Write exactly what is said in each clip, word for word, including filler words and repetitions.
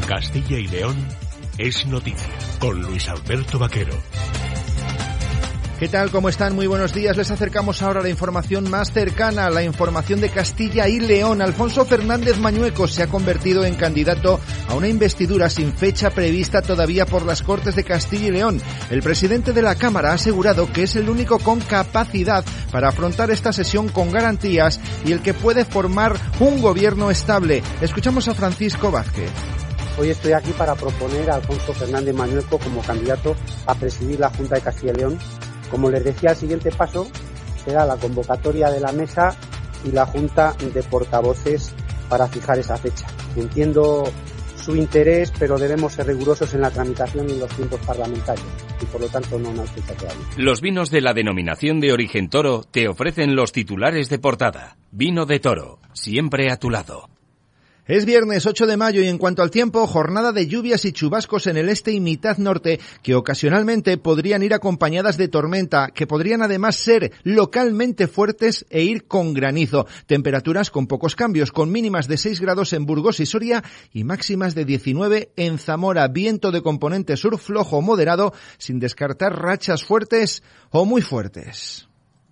Castilla y León es noticia, con Luis Alberto Vaquero. ¿Qué tal? ¿Cómo están? Muy buenos días. Les acercamos ahora la información más cercana, la información de Castilla y León. Alfonso Fernández Mañueco se ha convertido en candidato a una investidura sin fecha prevista todavía por las Cortes de Castilla y León. El presidente de la Cámara ha asegurado que es el único con capacidad para afrontar esta sesión con garantías y el que puede formar un gobierno estable. Escuchamos a Francisco Vázquez. Hoy estoy aquí para proponer a Alfonso Fernández Mañueco como candidato a presidir la Junta de Castilla y León. Como les decía, el siguiente paso será la convocatoria de la mesa y la Junta de Portavoces para fijar esa fecha. Entiendo su interés, pero debemos ser rigurosos en la tramitación y en los tiempos parlamentarios, y por lo tanto no nos fecha todavía. Los vinos de la denominación de origen Toro te ofrecen los titulares de portada. Vino de Toro, siempre a tu lado. Es viernes ocho de mayo y en cuanto al tiempo, jornada de lluvias y chubascos en el este y mitad norte que ocasionalmente podrían ir acompañadas de tormenta, que podrían además ser localmente fuertes e ir con granizo. Temperaturas con pocos cambios, con mínimas de seis grados en Burgos y Soria y máximas de diecinueve en Zamora. Viento de componente sur flojo o moderado, sin descartar rachas fuertes o muy fuertes.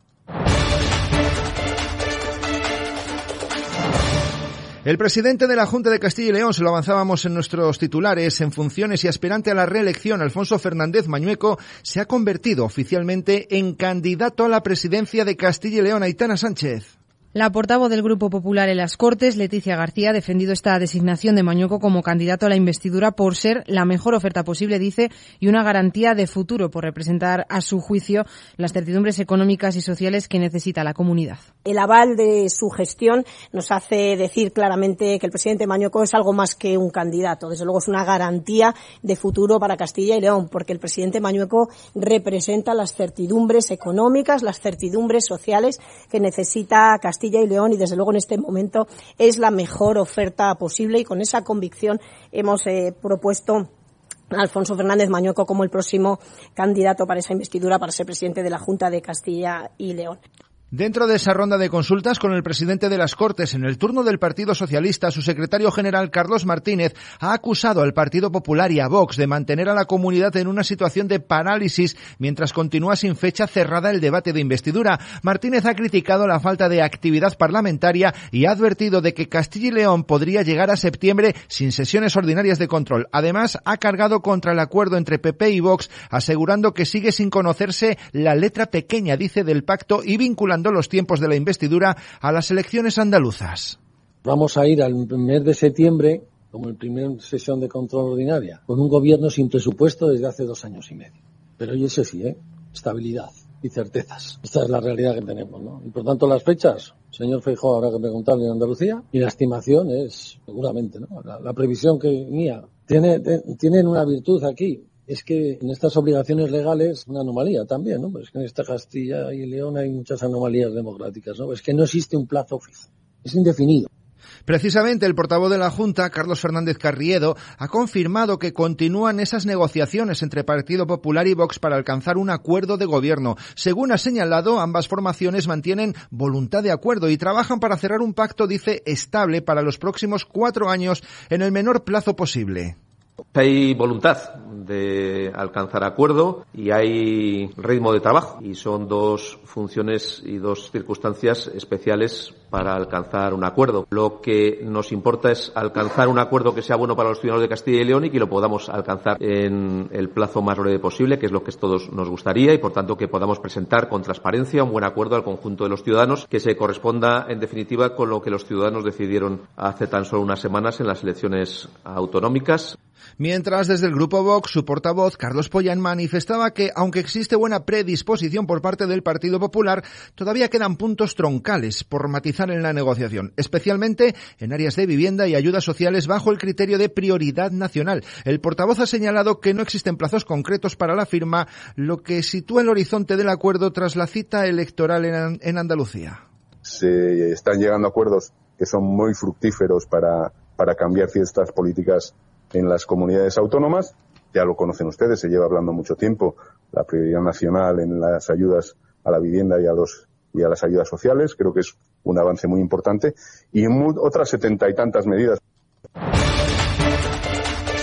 El presidente de la Junta de Castilla y León, se lo avanzábamos en nuestros titulares, en funciones y aspirante a la reelección, Alfonso Fernández Mañueco, se ha convertido oficialmente en candidato a la presidencia de Castilla y León. Aitana Sánchez. La portavoz del Grupo Popular en las Cortes, Leticia García, ha defendido esta designación de Mañueco como candidato a la investidura por ser la mejor oferta posible, dice, y una garantía de futuro por representar, a su juicio, las certidumbres económicas y sociales que necesita la comunidad. El aval de su gestión nos hace decir claramente que el presidente Mañueco es algo más que un candidato. Desde luego es una garantía de futuro para Castilla y León, porque el presidente Mañueco representa las certidumbres económicas, las certidumbres sociales que necesita Castilla y León, y desde luego en este momento es la mejor oferta posible, y con esa convicción hemos eh, propuesto a Alfonso Fernández Mañueco como el próximo candidato para esa investidura, para ser presidente de la Junta de Castilla y León. Dentro de esa ronda de consultas con el presidente de las Cortes, en el turno del Partido Socialista, su secretario general, Carlos Martínez, ha acusado al Partido Popular y a Vox de mantener a la comunidad en una situación de parálisis mientras continúa sin fecha cerrada el debate de investidura. Martínez ha criticado la falta de actividad parlamentaria y ha advertido de que Castilla y León podría llegar a septiembre sin sesiones ordinarias de control. Además, ha cargado contra el acuerdo entre P P y Vox, asegurando que sigue sin conocerse la letra pequeña, dice, del pacto, y vinculando los tiempos de la investidura a las elecciones andaluzas. Vamos a ir al mes de septiembre, como el primer sesión de control ordinaria, con un gobierno sin presupuesto desde hace dos años y medio. Pero y eso sí, ¿eh? Estabilidad y certezas. Esta es la realidad que tenemos, ¿no? Y por tanto las fechas, señor Feijóo, habrá que preguntarle en Andalucía, y la estimación es, seguramente, ¿no? La, la previsión que mía tiene, te, tienen una virtud aquí. Es que en estas obligaciones legales, una anomalía también, ¿no? Pues que en esta Castilla y León hay muchas anomalías democráticas, ¿no? Es que no existe un plazo fijo, es indefinido. Precisamente el portavoz de la Junta, Carlos Fernández Carriedo, ha confirmado que continúan esas negociaciones entre Partido Popular y Vox para alcanzar un acuerdo de gobierno. Según ha señalado, ambas formaciones mantienen voluntad de acuerdo y trabajan para cerrar un pacto, dice, estable para los próximos cuatro años en el menor plazo posible. Hay voluntad de alcanzar acuerdo y hay ritmo de trabajo, y son dos funciones y dos circunstancias especiales para alcanzar un acuerdo. Lo que nos importa es alcanzar un acuerdo que sea bueno para los ciudadanos de Castilla y León y que lo podamos alcanzar en el plazo más breve posible, que es lo que a todos nos gustaría, y por tanto que podamos presentar con transparencia un buen acuerdo al conjunto de los ciudadanos que se corresponda en definitiva con lo que los ciudadanos decidieron hace tan solo unas semanas en las elecciones autonómicas. Mientras, desde el Grupo Vox, su portavoz, Carlos Pollán, manifestaba que, aunque existe buena predisposición por parte del Partido Popular, todavía quedan puntos troncales por matizar en la negociación, especialmente en áreas de vivienda y ayudas sociales bajo el criterio de prioridad nacional. El portavoz ha señalado que no existen plazos concretos para la firma, lo que sitúa el horizonte del acuerdo tras la cita electoral en, en Andalucía. Se están llegando a acuerdos que son muy fructíferos para, para cambiar ciertas políticas en las comunidades autónomas. Ya lo conocen ustedes, se lleva hablando mucho tiempo, la prioridad nacional en las ayudas a la vivienda y a los y a las ayudas sociales. Creo que es un avance muy importante, y muy, otras setenta y tantas medidas.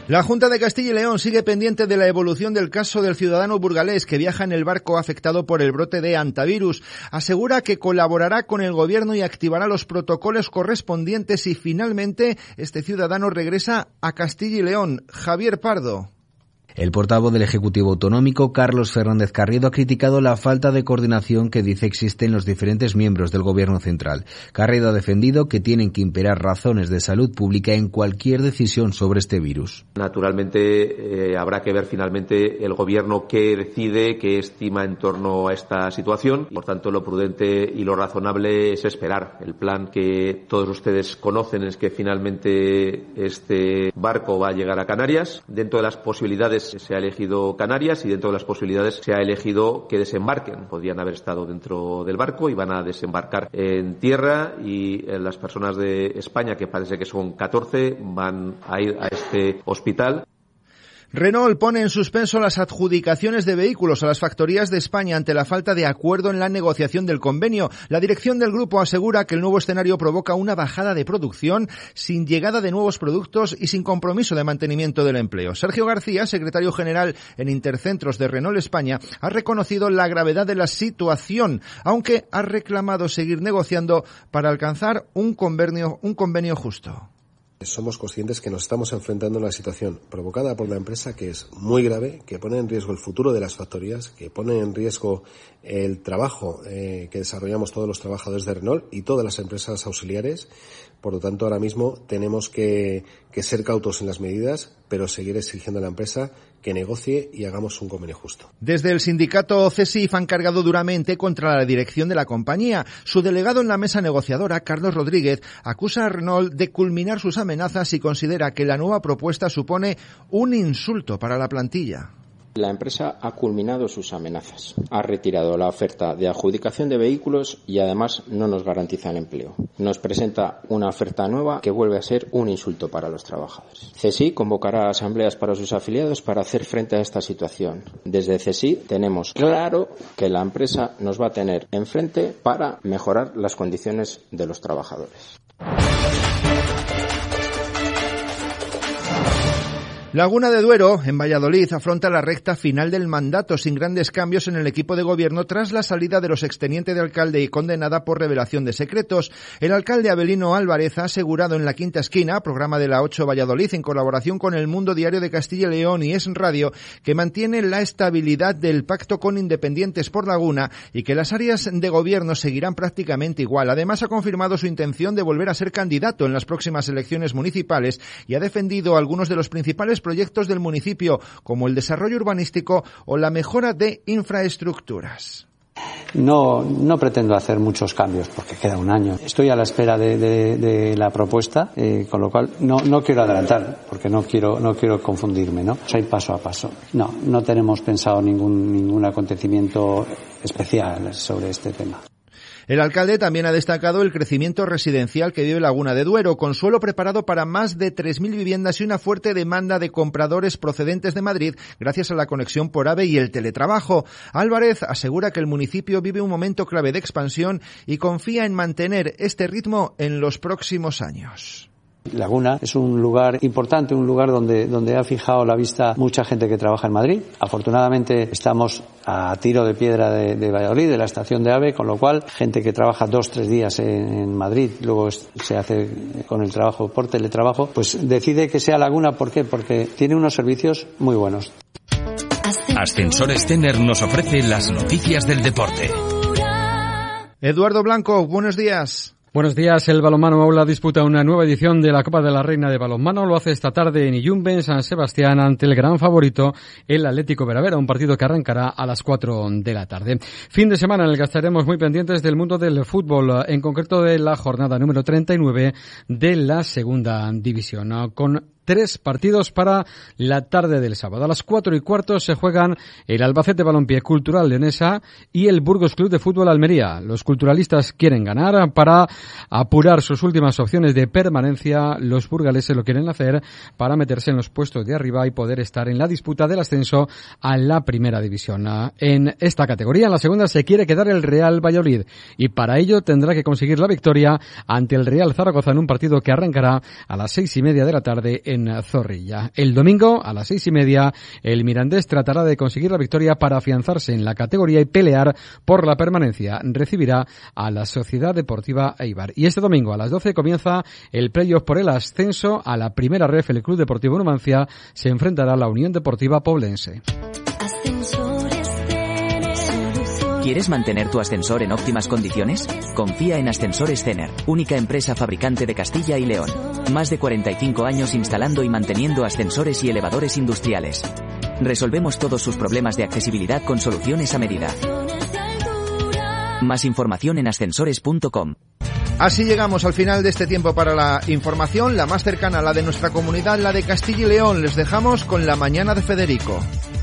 La Junta de Castilla y León sigue pendiente de la evolución del caso del ciudadano burgalés que viaja en el barco afectado por el brote de hantavirus. Asegura que colaborará con el gobierno y activará los protocolos correspondientes y finalmente este ciudadano regresa a Castilla y León. Javier Pardo. El portavoz del Ejecutivo Autonómico, Carlos Fernández Carriedo, ha criticado la falta de coordinación que dice existe en los diferentes miembros del Gobierno central. Carriedo ha defendido que tienen que imperar razones de salud pública en cualquier decisión sobre este virus. Naturalmente, eh, habrá que ver finalmente el Gobierno qué decide, qué estima en torno a esta situación. Por tanto, lo prudente y lo razonable es esperar. El plan que todos ustedes conocen es que finalmente este barco va a llegar a Canarias. Dentro de las posibilidades se ha elegido Canarias y dentro de las posibilidades se ha elegido que desembarquen. Podían haber estado dentro del barco y van a desembarcar en tierra y las personas de España, que parece que son catorce, van a ir a este hospital. Renault pone en suspenso las adjudicaciones de vehículos a las factorías de España ante la falta de acuerdo en la negociación del convenio. La dirección del grupo asegura que el nuevo escenario provoca una bajada de producción sin llegada de nuevos productos y sin compromiso de mantenimiento del empleo. Sergio García, secretario general en Intercentros de Renault España, ha reconocido la gravedad de la situación, aunque ha reclamado seguir negociando para alcanzar un convenio, un convenio justo. Somos conscientes que nos estamos enfrentando a una situación provocada por la empresa que es muy grave, que pone en riesgo el futuro de las factorías, que pone en riesgo el trabajo eh, que desarrollamos todos los trabajadores de Renault y todas las empresas auxiliares. Por lo tanto, ahora mismo tenemos que, que ser cautos en las medidas, pero seguir exigiendo a la empresa que negocie y hagamos un convenio justo. Desde el sindicato CESIF han cargado duramente contra la dirección de la compañía. Su delegado en la mesa negociadora, Carlos Rodríguez, acusa a Renault de culminar sus amenazas y considera que la nueva propuesta supone un insulto para la plantilla. La empresa ha culminado sus amenazas, ha retirado la oferta de adjudicación de vehículos y además no nos garantiza el empleo. Nos presenta una oferta nueva que vuelve a ser un insulto para los trabajadores. CESI convocará asambleas para sus afiliados para hacer frente a esta situación. Desde CESI tenemos claro que la empresa nos va a tener enfrente para mejorar las condiciones de los trabajadores. Laguna de Duero, en Valladolid, afronta la recta final del mandato sin grandes cambios en el equipo de gobierno tras la salida de los extenientes de alcalde y condenada por revelación de secretos. El alcalde Avelino Álvarez ha asegurado en La Quinta Esquina, programa de la ocho Valladolid, en colaboración con El Mundo Diario de Castilla y León y Es Radio, que mantiene la estabilidad del pacto con Independientes por Laguna y que las áreas de gobierno seguirán prácticamente igual. Además, ha confirmado su intención de volver a ser candidato en las próximas elecciones municipales y ha defendido algunos de los principales proyectos del municipio, como el desarrollo urbanístico o la mejora de infraestructuras. No, no pretendo hacer muchos cambios porque queda un año. Estoy a la espera de, de, de la propuesta, eh, con lo cual no, no quiero adelantar porque no quiero, no quiero confundirme, ¿no? Soy paso a paso. No, no tenemos pensado ningún, ningún acontecimiento especial sobre este tema. El alcalde también ha destacado el crecimiento residencial que vive Laguna de Duero, con suelo preparado para más de tres mil viviendas y una fuerte demanda de compradores procedentes de Madrid gracias a la conexión por AVE y el teletrabajo. Álvarez asegura que el municipio vive un momento clave de expansión y confía en mantener este ritmo en los próximos años. Laguna es un lugar importante, un lugar donde, donde ha fijado la vista mucha gente que trabaja en Madrid. Afortunadamente estamos a tiro de piedra de, de Valladolid, de la estación de AVE, con lo cual gente que trabaja dos, tres días en, en Madrid, luego es, se hace con el trabajo por teletrabajo, pues decide que sea Laguna. ¿Por qué? Porque tiene unos servicios muy buenos. Ascensores Tener nos ofrece las noticias del deporte. Eduardo Blanco, buenos días. Buenos días. El balonmano Aula disputa una nueva edición de la Copa de la Reina de Balonmano. Lo hace esta tarde en Iyumbe, en San Sebastián, ante el gran favorito, el Atlético Veravera, un partido que arrancará a las cuatro de la tarde. Fin de semana en el que estaremos muy pendientes del mundo del fútbol, en concreto de la jornada número treinta y nueve de la segunda división, con tres partidos para la tarde del sábado. A las cuatro y cuarto se juegan el Albacete Balompié Cultural Leonesa y el Burgos Club de Fútbol Almería. Los culturalistas quieren ganar para apurar sus últimas opciones de permanencia. Los burgaleses lo quieren hacer para meterse en los puestos de arriba y poder estar en la disputa del ascenso a la primera división. En esta categoría, en la segunda, se quiere quedar el Real Valladolid y para ello tendrá que conseguir la victoria ante el Real Zaragoza en un partido que arrancará a las seis y media de la tarde en Zorrilla. El domingo, a las seis y media, el Mirandés tratará de conseguir la victoria para afianzarse en la categoría y pelear por la permanencia. Recibirá a la Sociedad Deportiva Eibar. Y este domingo, a las doce, comienza el playoff por el ascenso a la primera ref. El Club Deportivo Numancia se enfrentará a la Unión Deportiva Poblense. ¿Quieres mantener tu ascensor en óptimas condiciones? Confía en Ascensores Cener, única empresa fabricante de Castilla y León. Más de cuarenta y cinco años instalando y manteniendo ascensores y elevadores industriales. Resolvemos todos sus problemas de accesibilidad con soluciones a medida. Más información en ascensores punto com. Así llegamos al final de este tiempo para la información, la más cercana a la de nuestra comunidad, la de Castilla y León. Les dejamos con la mañana de Federico.